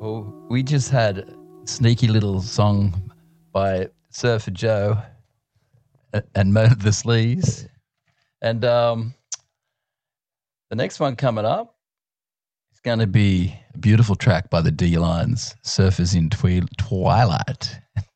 Well, we just had a sneaky little song by Surfer Joe and Mo the Sleaze. And the next one coming up is going to be a beautiful track by the D-Lines, Surfers in Twilight.